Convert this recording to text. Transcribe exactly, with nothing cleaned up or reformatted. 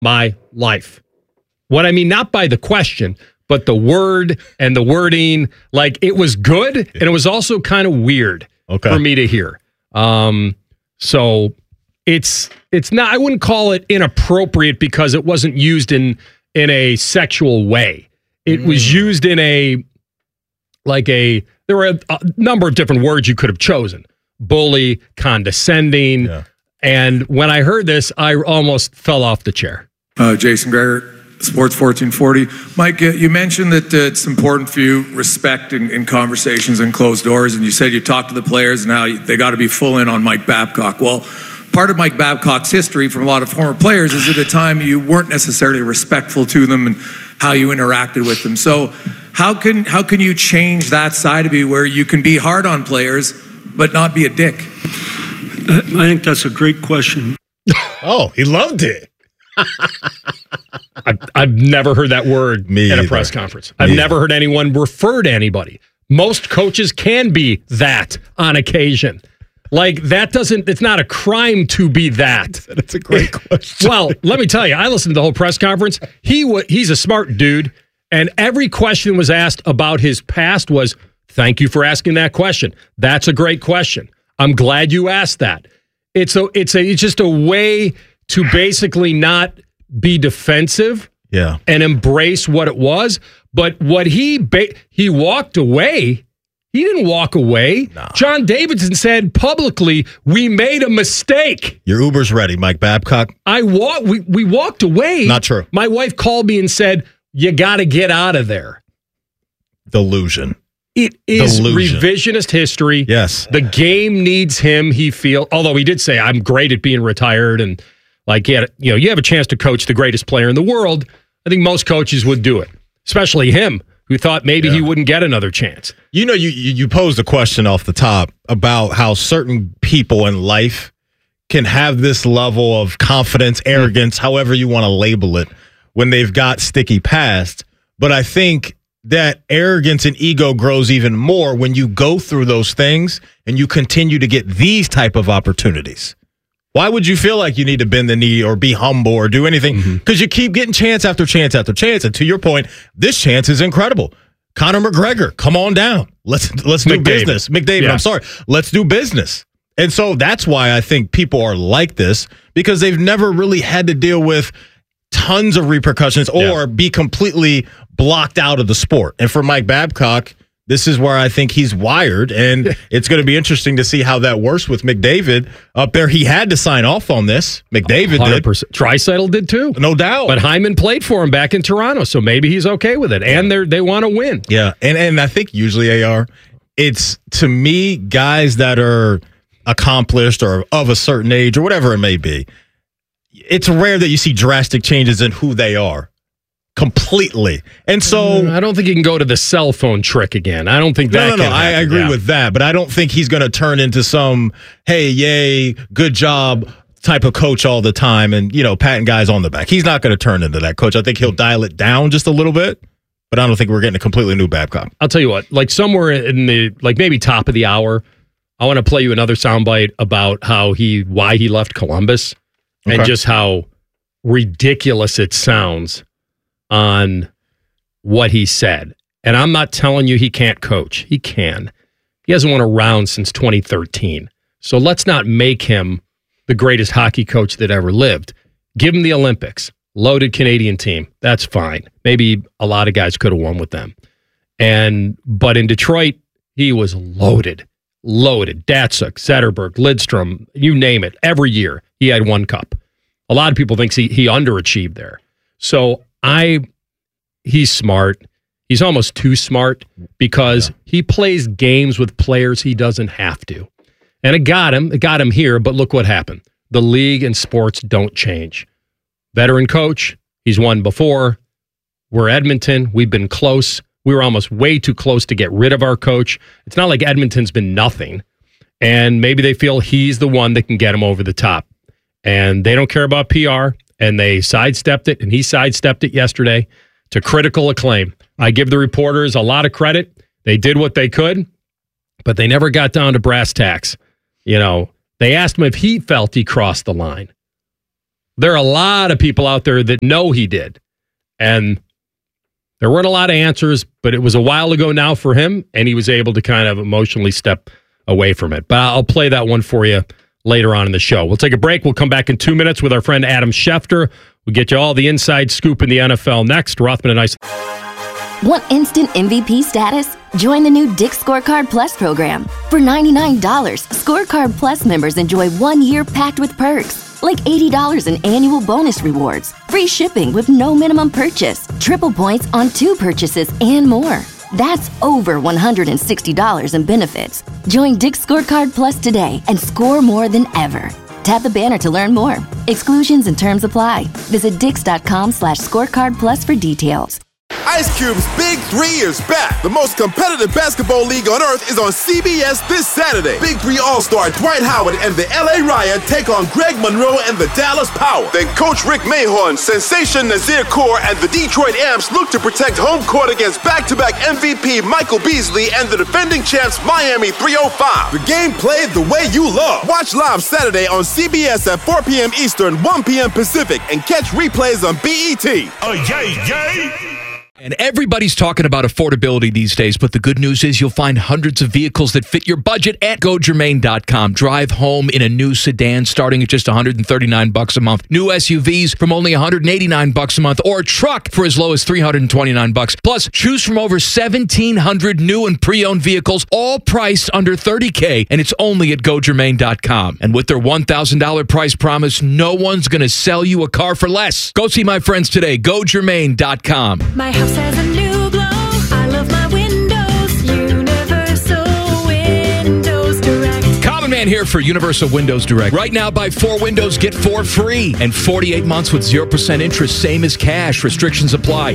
my life. What I mean, not by the question, but the word and the wording, like it was good and it was also kind of weird okay. for me to hear. Um, so it's it's not. I wouldn't call it inappropriate because it wasn't used in in a sexual way. It mm. was used in a like a. There were a, a number of different words you could have chosen: bully, condescending. Yeah. And when I heard this, I almost fell off the chair. Uh, Jason Greger, Sports fourteen forty. Mike, uh, you mentioned that uh, it's important for you respect in, in conversations and closed doors, and you said you talked to the players and how you, they got to be full in on Mike Babcock. Well, part of Mike Babcock's history from a lot of former players is at a time you weren't necessarily respectful to them and how you interacted with them. So how can how can you change that side of you where you can be hard on players but not be a dick? I think that's a great question. Oh, he loved it. I've, I've never heard that word Me at either. a press conference. I've Me never heard anyone refer to anybody. Most coaches can be that on occasion. Like, that doesn't, it's not a crime to be that. That's a great question. Well, let me tell you, I listened to the whole press conference. He w- He's a smart dude, and every question was asked about his past was, thank you for asking that question. That's a great question. I'm glad you asked that. It's a, it's a, it's just a way to basically not be defensive yeah. and embrace what it was. But what he ba- he walked away. He didn't walk away. Nah. John Davidson said publicly, we made a mistake. Your Uber's ready, Mike Babcock. I wa- we, we walked away. Not true. My wife called me and said, you got to get out of there. Delusion. It is Delusion. Revisionist history. Yes. The game needs him, he feel. Although he did say, I'm great at being retired and like, yeah, you know, you have a chance to coach the greatest player in the world. I think most coaches would do it, especially him, who thought maybe yeah. he wouldn't get another chance. You know, you you posed a question off the top about how certain people in life can have this level of confidence, arrogance, mm-hmm. however you want to label it, when they've got sticky past. But I think that arrogance and ego grows even more when you go through those things and you continue to get these type of opportunities. Why would you feel like you need to bend the knee or be humble or do anything? Because mm-hmm. you keep getting chance after chance after chance. And to your point, this chance is incredible. Conor McGregor, come on down. Let's let's do McDavid. business. McDavid, yeah. I'm sorry. Let's do business. And so that's why I think people are like this, because they've never really had to deal with tons of repercussions or yeah. be completely blocked out of the sport. And for Mike Babcock, this is where I think he's wired, and it's going to be interesting to see how that works with McDavid up there. He had to sign off on this. McDavid one hundred percent. did. Draisaitl did too. No doubt. But Hyman played for him back in Toronto, so maybe he's okay with it. And they they want to win. Yeah, and, and I think usually, A R, it's, to me, guys that are accomplished or of a certain age or whatever it may be, it's rare that you see drastic changes in who they are. Completely. And so I don't think you can go to the cell phone trick again. I don't think that No, no, no. can I happen. agree yeah. with that, but I don't think he's going to turn into some, hey, yay, good job type of coach all the time and, you know, patting guys on the back. He's not going to turn into that coach. I think he'll dial it down just a little bit, but I don't think we're getting a completely new Babcock. I'll tell you what, like somewhere in the, like maybe top of the hour, I want to play you another soundbite about how he, why he left Columbus okay. and just how ridiculous it sounds on what he said. And I'm not telling you he can't coach. He can. He hasn't won a round since twenty thirteen. So let's not make him the greatest hockey coach that ever lived. Give him the Olympics. Loaded Canadian team. That's fine. Maybe a lot of guys could have won with them. And but in Detroit, he was loaded. Loaded. Datsuk, Zetterberg, Lidstrom, you name it. Every year he had one cup. A lot of people think he, he underachieved there. So I, he's smart. He's almost too smart because yeah. he plays games with players he doesn't have to. And it got him. It got him here, but look what happened. The league and sports don't change. Veteran coach, he's won before. We're Edmonton. We've been close. We were almost way too close to get rid of our coach. It's not like Edmonton's been nothing. And maybe they feel he's the one that can get him over the top. And they don't care about P R. And they sidestepped it, and he sidestepped it yesterday to critical acclaim. I give the reporters a lot of credit. They did what they could, but they never got down to brass tacks. You know, they asked him if he felt he crossed the line. There are a lot of people out there that know he did. And there weren't a lot of answers, but it was a while ago now for him, and he was able to kind of emotionally step away from it. But I'll play that one for you later on in the show. We'll take a break. We'll come back in two minutes with our friend Adam Schefter. We'll get you all the inside scoop in the N F L next. Rothman and I. Want instant M V P status? Join the new Dick's Scorecard Plus program. For ninety-nine dollars, Scorecard Plus members enjoy one year packed with perks, like eighty dollars in annual bonus rewards, free shipping with no minimum purchase, triple points on two purchases, and more. That's over one hundred sixty dollars in benefits. Join Dick's Scorecard Plus today and score more than ever. Tap the banner to learn more. Exclusions and terms apply. Visit dix.com slash scorecard plus for details. Ice Cube's Big Three is back. The most competitive basketball league on earth is on C B S this Saturday. Big Three All-Star Dwight Howard and the L A Riot take on Greg Monroe and the Dallas Power. Then Coach Rick Mahorn, Sensation Nazir Kaur, and the Detroit Amps look to protect home court against back-to-back M V P Michael Beasley and the defending champs Miami three oh five. The game played the way you love. Watch live Saturday on C B S at four p.m. Eastern, one p.m. Pacific, and catch replays on B E T. Oh, yay, yay! And everybody's talking about affordability these days, but the good news is you'll find hundreds of vehicles that fit your budget at go germain dot com. Drive home in a new sedan starting at just one hundred thirty-nine bucks a month. New S U Vs from only one hundred eighty-nine bucks a month, or a truck for as low as three hundred twenty-nine bucks. Plus, choose from over seventeen hundred new and pre-owned vehicles, all priced under thirty K, and it's only at go germain dot com. And with their one thousand dollars price promise, no one's going to sell you a car for less. Go see my friends today, go germain dot com. My house has a new glow. I love my windows. Universal Windows Direct. Common Man here for Universal Windows Direct. Right now, buy four windows, get four free. And forty-eight months with zero percent interest, same as cash. Restrictions apply.